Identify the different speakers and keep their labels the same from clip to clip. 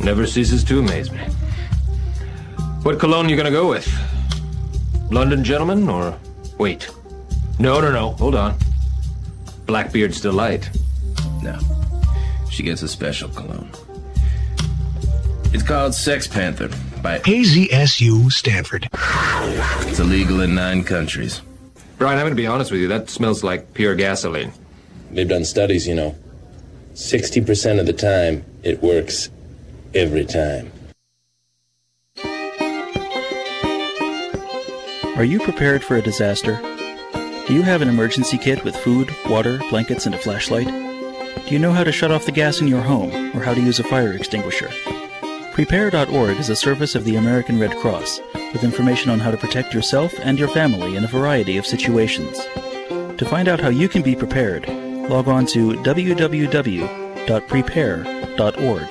Speaker 1: Never ceases to amaze me. What cologne you gonna go with? London Gentleman or... Wait. No. Hold on. Blackbeard's Delight.
Speaker 2: No. She gets a special cologne. It's called Sex Panther by
Speaker 3: KZSU Stanford.
Speaker 2: It's illegal in 9 countries.
Speaker 1: Brian, I'm gonna be honest with you. That smells like pure gasoline.
Speaker 2: They've done studies, 60% of the time, it works every time.
Speaker 4: Are you prepared for a disaster? Do you have an emergency kit with food, water, blankets, and a flashlight? Do you know how to shut off the gas in your home or how to use a fire extinguisher? Prepare.org is a service of the American Red Cross with information on how to protect yourself and your family in a variety of situations. To find out how you can be prepared, log on to www.prepare.org.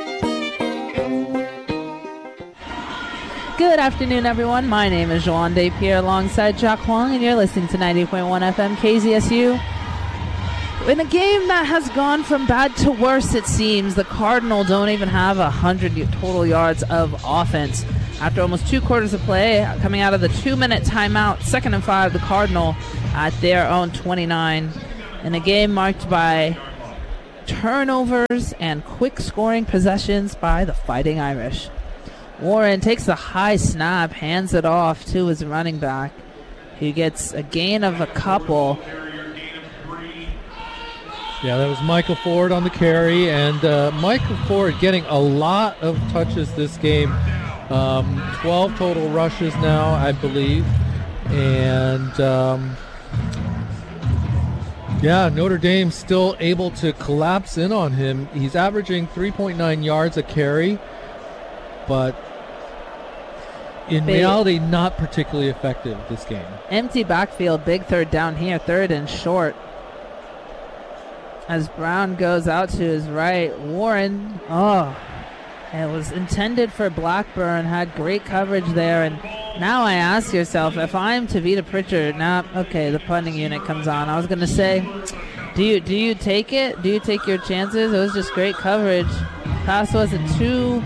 Speaker 5: Good afternoon, everyone. My name is Joanne Despierre alongside Jack Huang, and you're listening to 90.1 FM KZSU. In a game that has gone from bad to worse, it seems, the Cardinals don't even have 100 total yards of offense. After almost 2 quarters of play, coming out of the 2-minute timeout, 2nd and 5, the Cardinal at their own 29. In a game marked by turnovers and quick scoring possessions by the Fighting Irish. Warren takes the high snap, hands it off to his running back, who gets a gain of a couple.
Speaker 6: Yeah, that was Michael Ford on the carry, and Michael Ford getting a lot of touches this game. 12 total rushes now, I believe. And, Notre Dame still able to collapse in on him. He's averaging 3.9 yards a carry, but in reality, not particularly effective this game.
Speaker 5: Empty backfield, big third down here, 3rd and short. As Brown goes out to his right, Warren, it was intended for Blackburn, had great coverage there, and now I ask yourself, if I'm Tavita Pritchard, the punting unit comes on. I was going to say, do you take it? Do you take your chances? It was just great coverage. Pass wasn't too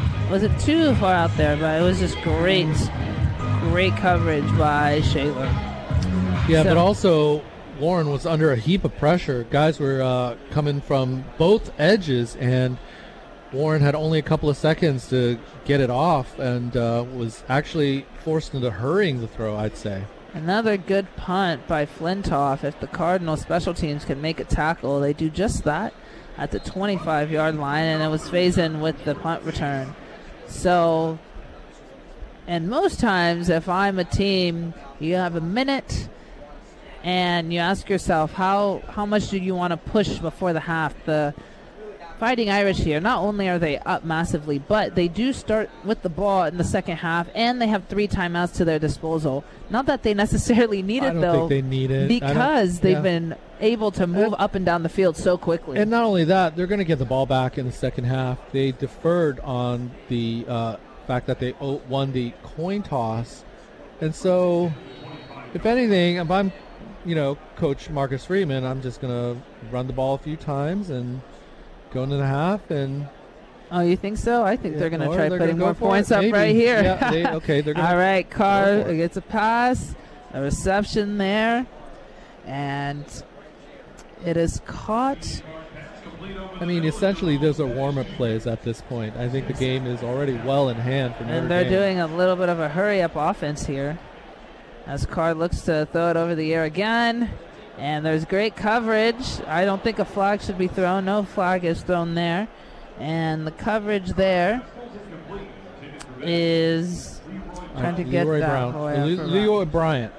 Speaker 5: far out there, but it was just great coverage by Shaler.
Speaker 6: Yeah, but also Warren was under a heap of pressure. Guys were coming from both edges, and Warren had only a couple of seconds to get it off and was actually forced into hurrying the throw, I'd say.
Speaker 5: Another good punt by Flintoff. If the Cardinals special teams can make a tackle, they do just that at the 25-yard line, and it was Faison with the punt return. So, and most times if I'm a team, you have a minute and you ask yourself, how much do you want to push before the half? The Fighting Irish here, not only are they up massively, but they do start with the ball in the second half, and they have 3 timeouts to their disposal. Not that they necessarily need it, though.
Speaker 6: I don't think they need it.
Speaker 5: Because they've been able to move up and down the field so quickly.
Speaker 6: And not only that, they're going to get the ball back in the second half. They deferred on the fact that they won the coin toss. And so, if anything, if I'm, Coach Marcus Freeman, I'm just going to run the ball a few times and go into the half. And
Speaker 5: oh, you think so? I think they're going to try putting more points up right here.
Speaker 6: Yeah, they're going to.
Speaker 5: All right, Carr gets a pass, a reception there, and it is caught.
Speaker 6: I mean, essentially, those are warm-up plays at this point. I think the game is already well in hand for Notre Dame.
Speaker 5: And they're doing a little bit of a hurry-up offense here as Carr looks to throw it over the air again. And there's great coverage. I don't think a flag should be thrown. No flag is thrown there. And the coverage there is trying to get
Speaker 6: Leroy
Speaker 5: that
Speaker 6: Brown. Leroy Bryant.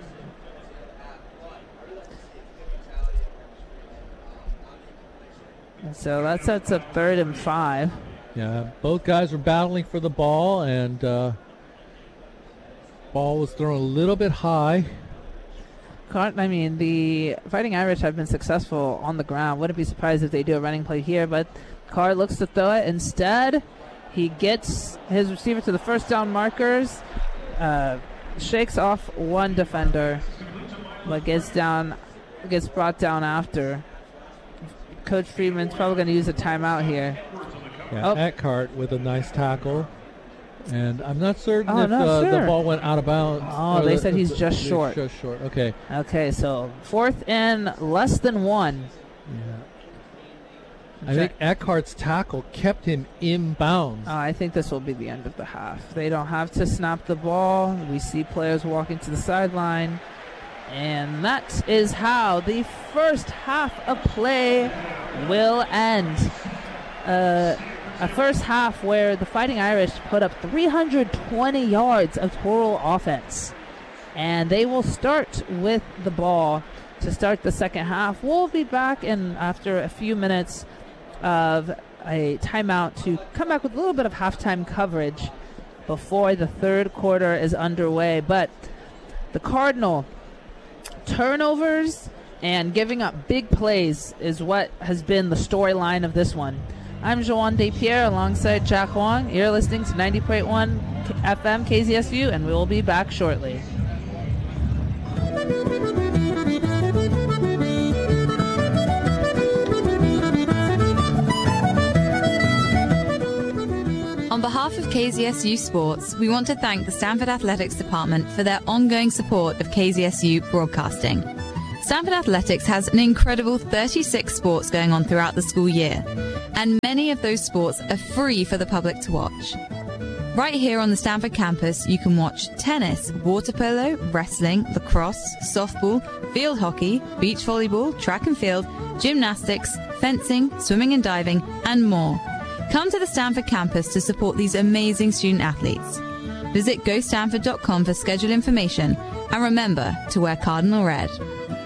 Speaker 5: And so that sets up 3rd and 5.
Speaker 6: Yeah, both guys were battling for the ball, and ball was thrown a little bit high.
Speaker 5: The Fighting Irish have been successful on the ground. Wouldn't be surprised if they do a running play here, but Carr looks to throw it. Instead, he gets his receiver to the first down markers, shakes off one defender, but gets brought down after. Coach Freeman's probably going to use a timeout here.
Speaker 6: Yeah,
Speaker 5: Oh.
Speaker 6: Eckhart with a nice tackle. And I'm not certain
Speaker 5: Oh,
Speaker 6: if
Speaker 5: not
Speaker 6: the
Speaker 5: sure.
Speaker 6: ball went out of bounds.
Speaker 5: Oh,
Speaker 6: Or
Speaker 5: they said he's just short.
Speaker 6: Just short. Okay.
Speaker 5: Okay, so 4th and less than 1.
Speaker 6: Yeah. I think Eckhart's tackle kept him in bounds.
Speaker 5: I think this will be the end of the half. They don't have to snap the ball. We see players walking to the sideline. And that is how the first half of play will end. A first half where the Fighting Irish put up 320 yards of total offense. And they will start with the ball to start the second half. We'll be back in after a few minutes of a timeout to come back with a little bit of halftime coverage before the third quarter is underway. But the Cardinal turnovers and giving up big plays is what has been the storyline of this one. I'm Joanne Despierre alongside Jack Huang. You're listening to 90.1 FM KZSU, and we will be back shortly.
Speaker 7: On behalf of KZSU Sports, we want to thank the Stanford Athletics Department for their ongoing support of KZSU broadcasting. Stanford Athletics has an incredible 36 sports going on throughout the school year, and many of those sports are free for the public to watch. Right here on the Stanford campus, you can watch tennis, water polo, wrestling, lacrosse, softball, field hockey, beach volleyball, track and field, gymnastics, fencing, swimming and diving, and more. Come to the Stanford campus to support these amazing student athletes. Visit GoStanford.com for schedule information, and remember to wear Cardinal Red.